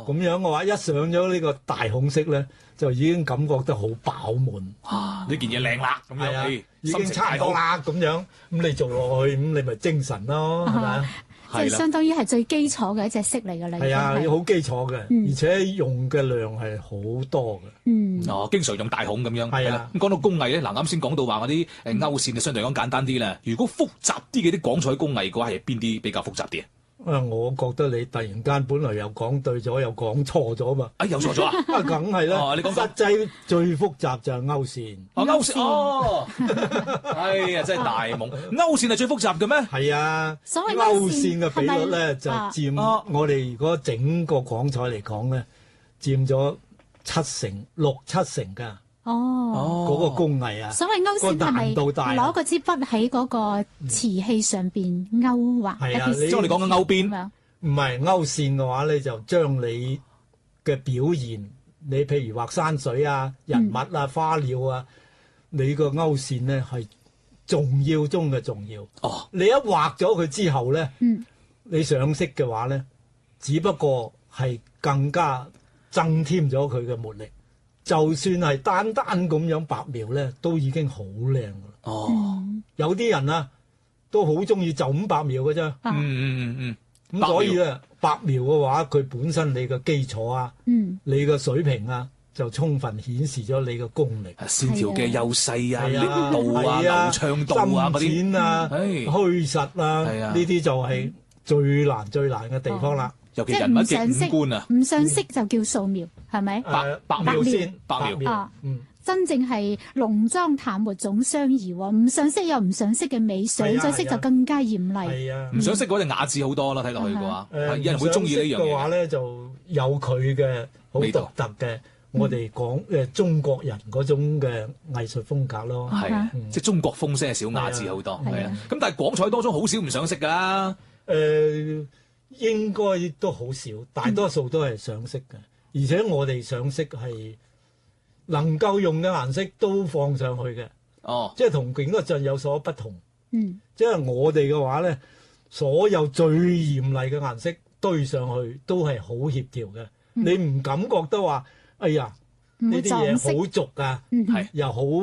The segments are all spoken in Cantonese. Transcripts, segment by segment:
咁樣嘅話，一上咗呢個大孔式咧，就已經感覺得好飽滿。 呢件嘢靚啦，咁樣已經差唔多啦咁樣。咁你做落去，咁你咪精神咯，係咪啊？ 即係相當於係最基礎嘅一隻色嚟㗎啦。 係啊，好基礎嘅，而且用嘅量係好多嘅。 經常用大孔咁樣。 係啊。 咁講到工藝咧，啱先講到話嗰啲勾線就相對講簡單啲啦。如果複雜啲嘅啲廣彩工藝嘅話，係邊啲比較複雜啲啊？ 我覺得你突然間本來又講對咗，又講錯咗嘛？ 又錯咗啊？ 梗係啦。你講實際最複雜就係勾線。 勾線哎呀，真係大懵！勾線係最複雜嘅咩？ 係啊。勾線嘅比率咧就佔我哋如果整個廣彩嚟講咧，佔咗六七成㗎。嗰個工藝啊。 所謂勾線係咪攞嗰支筆喺嗰個瓷器上邊勾畫一啲線？ 即係我哋講緊勾邊。 唔係勾線嘅話咧，就將你嘅表現，你譬如畫山水啊、人物啊、花鳥啊，你個勾線咧係重要中嘅重要。你一畫咗佢之後咧，你上色嘅話咧，只不過係更加增添咗佢嘅活力。就算係單單咁樣白描咧，都已經好靚噶啦。有啲人啊，都好中意就咁白描嘅啫。咁所以咧，白描嘅話，佢本身你嘅基礎啊，你嘅水平啊，就充分顯示咗你嘅功力。 線條嘅優勢啊、力度啊、流暢度啊嗰啲。 深淺啊、虛實啊，呢啲就係最難嘅地方啦。 尤其人物嘅五官啊， 唔上色就叫素描，係咪？ 白描先，白描。 真正係濃妝淡抹總相宜喎，唔上色有唔上色嘅美，上咗色就更加嚴厲。 係啊， 唔上色嗰隻雅致好多啦，睇落去嘅話，有人會中意呢樣嘢。 嘅話咧，就有佢嘅好獨特嘅，我哋講中國人嗰種嘅藝術風格咯。 係，即係中國風先係少雅致好多。係啊，咁但係廣彩當中好少唔上色㗎。 應該都好少，大多數都係上色嘅，而且我哋上色係能夠用嘅顏色都放上去嘅。即係同景德鎮有所不同。即係我哋嘅話咧，所有最嚴厲嘅顏色堆上去都係好協調嘅。你唔感覺得話，哎呀呢啲嘢好俗啊，又好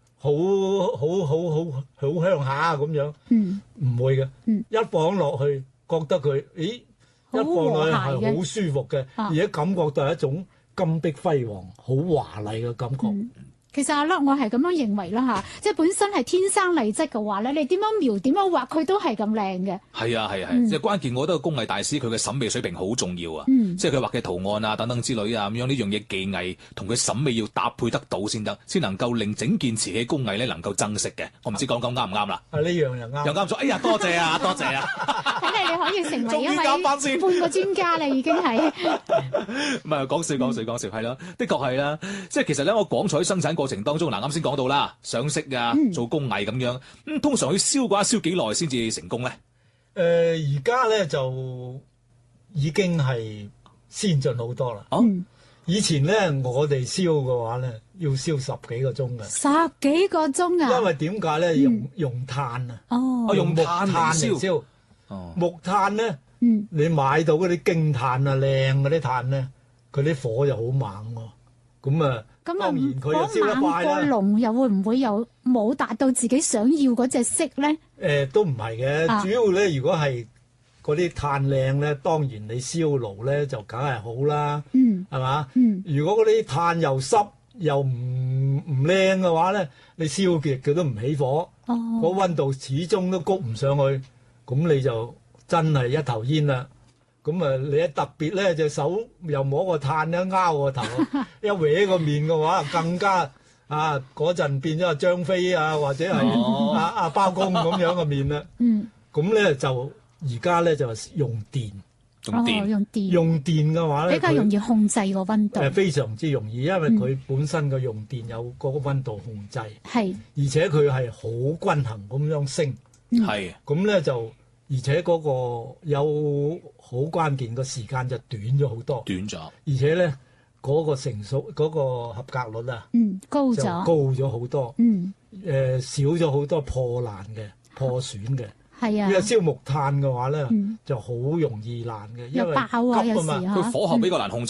鄉下咁樣。唔會嘅，一放落去。覺得佢，一放落去係好舒服嘅，而且感覺到係一種金碧輝煌、好華麗嘅感覺。 其實阿樂，我係咁樣認為啦嚇，即係本身係天生麗質嘅話咧，你點樣描點樣畫佢都係咁靚嘅。 係啊，即係關鍵，我覺得個工藝大師佢嘅審美水平好重要啊。即係佢畫嘅圖案啊等等之類啊咁樣，呢樣嘢技藝同佢審美要搭配得到先得，先能夠令整件瓷器工藝咧能夠增色嘅。我唔知講啱唔啱啦。 呢樣又啱。 又啱咗。哎呀，多謝啊，多謝啊。 睇嚟你可以成為一位半個專家啦，已經係。 唔係講笑，係啦，的確係啦。即係其實咧，我廣彩生產過程當中，啱先講到啦，上色啊，做工藝咁樣，通常去燒嘅話，燒幾耐先至成功咧？ 而家咧就已經係先進好多啦。以前咧我哋燒嘅話咧，要燒10幾個鐘嘅。 10幾個鐘啊？ 因為點解咧？用炭啊。 用木炭嚟燒。木炭咧，你買到嗰啲京炭啊，靚嗰啲炭咧，佢啲火就好猛喎。咁啊，當然佢又燒得快啦。 個籠又會唔會又冇達到自己想要嗰隻色咧？ 都唔係嘅，主要咧，如果係嗰啲炭靚咧，當然你燒爐咧就梗係好啦，係嘛？如果嗰啲炭又濕又唔靚嘅話咧，你燒極佢都唔起火，個溫度始終都谷唔上去，咁你就真係一頭煙啦。咁啊，你一特別咧，隻手又摸個炭咧，拗個頭，一搲個面嘅話，更加嗰陣變咗阿張飛啊，或者係阿包公咁樣嘅面啦。咁咧就而家咧就用電，用電嘅話咧比較容易控制個溫度。 非常之容易，因為佢本身嘅用電有嗰個溫度控制，而且佢係好均衡咁樣升。咁咧就。而且嗰個有好關鍵嘅時間就短咗好多，而且咧嗰個成熟嗰個合格率啊， 高咗好多，少咗好多破爛嘅、破損嘅。 係啊， 因為燒木炭嘅話咧，就好容易爛嘅，因為急啊嘛， 佢火候比較難控制。